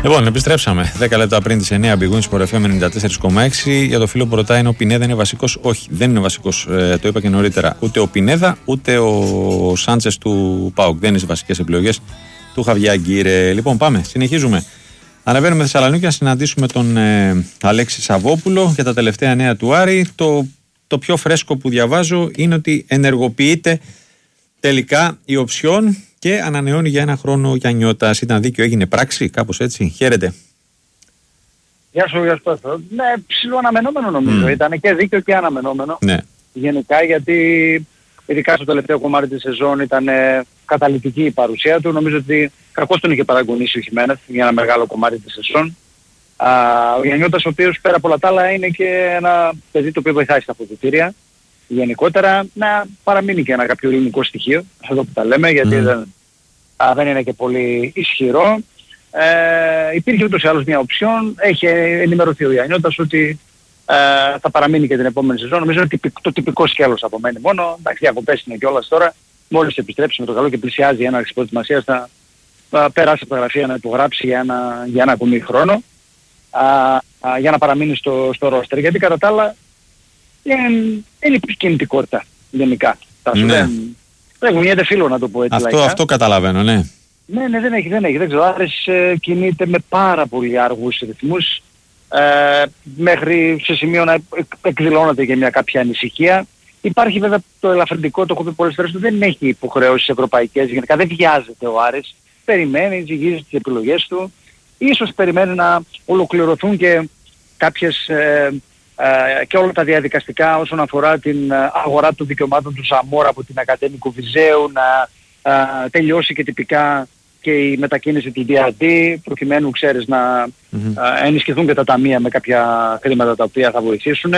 Λοιπόν, επιστρέψαμε. 10 λεπτά πριν τις 9 Big Win Sport FM 94,6. Για το φίλο που ρωτάει, είναι ο Πινέδα είναι βασικός? Όχι, δεν είναι βασικός. Το είπα και νωρίτερα. Ούτε ο Πινέδα, ούτε ο Σάντσες του ΠΑΟΚ. Δεν είναι στις βασικές επιλογές του Χαβιάγκη. Λοιπόν, πάμε. Συνεχίζουμε. Ανεβαίνουμε Θεσσαλονίκη να συναντήσουμε τον Αλέξη Σαββόπουλο για τα τελευταία νέα του Άρη. Το πιο φρέσκο που διαβάζω είναι ότι ενεργοποιείται τελικά η οψιόν και ανανεώνει για ένα χρόνο ο Γιαννιώτας. Ήταν δίκαιο, έγινε πράξη, κάπως έτσι. Χαίρετε. Γεια σου. Ναι, ψηλό αναμενόμενο νομίζω. Ήταν και δίκαιο και αναμενόμενο. Ναι. Γενικά, γιατί ειδικά στο τελευταίο κομμάτι της σεζόν ήταν καταλυτική η παρουσία του. Νομίζω ότι κακώς τον είχε παραγωνίσει ο Χιμένεθ για ένα μεγάλο κομμάτι της σεζόν. Ο Γιαννιώτας, ο οποίος πέρα από όλα τα άλλα είναι και ένα παιδί το οποίο βοηθάει στα αποδυτήρια. Γενικότερα να παραμείνει και ένα κάποιο ελληνικό στοιχείο, εδώ που τα λέμε, γιατί δεν είναι και πολύ ισχυρό. Υπήρχε ούτως ή άλλως μια οψιόν, έχει ενημερωθεί ο Γιαννιώτας ότι θα παραμείνει και την επόμενη σεζόν. Νομίζω ότι το τυπικό σκέλος απομένει μόνο. Εντάξει, διακοπές είναι κιόλας τώρα. Μόλις επιστρέψει με το καλό και πλησιάζει η έναρξη προετοιμασίας, θα περάσει από τα γραφεία να υπογράψει για ένα ακόμη χρόνο, για να παραμείνει στο ρόστερ. Γιατί κατά τα άλλα δεν υπάρχει κινητικότητα γενικά. Ναι. Δεν κουνιέται φίλο, να το πω έτσι. Αυτό καταλαβαίνω, ναι. Ναι, δεν έχει. Δεν ξέρω. Άρης κινείται με πάρα πολύ αργούς ρυθμούς, μέχρι σε σημείο να εκδηλώνεται και μια κάποια ανησυχία. Υπάρχει βέβαια το ελαφρυντικό, το έχω πει πολλές φορές, ότι δεν έχει υποχρεώσεις ευρωπαϊκές. Γενικά δεν βιάζεται ο Άρης. Περιμένει, ζυγίζει τις επιλογές του. Ίσως περιμένει να ολοκληρωθούν και κάποιες και όλα τα διαδικαστικά όσον αφορά την αγορά των δικαιωμάτων του Ζαμόρα από την Ακαδέμικο Βυζέου, να τελειώσει και τυπικά και η μετακίνηση του DRD, προκειμένου, ξέρεις, να ενισχυθούν και τα ταμεία με κάποια χρήματα τα οποία θα βοηθήσουν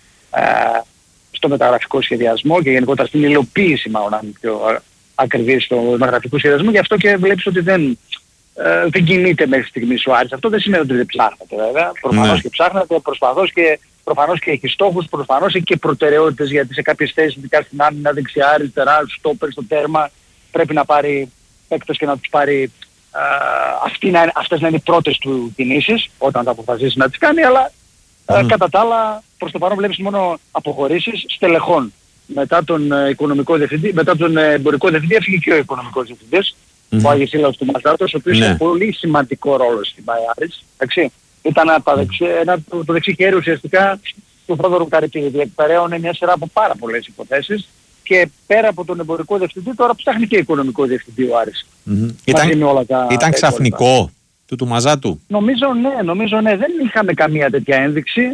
στο μεταγραφικό σχεδιασμό και γενικότερα στην υλοποίηση, μάλλον να είναι πιο ακριβή, στο μεταγραφικό σχεδιασμό. Γι' αυτό και βλέπεις ότι δεν κινείται μέχρι στιγμής ο Άρης. Αυτό δεν σημαίνει ότι δεν ψάχνεται, βέβαια. Προφανώς και ψάχνεται, προφανώς και έχει στόχους, προφανώς έχει και προτεραιότητες, γιατί σε κάποιες θέσεις, ειδικά στην άμυνα, δεξιά, αριστερά, στόπερ, στο τέρμα, πρέπει να πάρει παίκτες και να τους πάρει αυτές να είναι οι πρώτες του κινήσεις όταν θα αποφασίσει να τις κάνει, αλλά κατά τα άλλα προς το παρόν βλέπεις μόνο αποχωρήσεις στελεχών. Μετά τον οικονομικό διευθυντή, μετά τον εμπορικό διευθυντή έφυγε και ο οικονομικός διευθυντής, ο Αγισίλαος του Μαζάτος, ο οποίος είχε πολύ σημαντικό ρόλο στην Άρης. Ήταν το δεξί χέρι ουσιαστικά του Θόδωρου Καρυπίδη. Διεκπεραίωνε μια σειρά από πάρα πολλές υποθέσεις και πέρα από τον εμπορικό διευθυντή τώρα ψάχνει και οικονομικό διευθυντή ο Άρης. Ήταν ξαφνικό του Μαζάτου? Νομίζω ναι. Δεν είχαμε καμία τέτοια ένδειξη.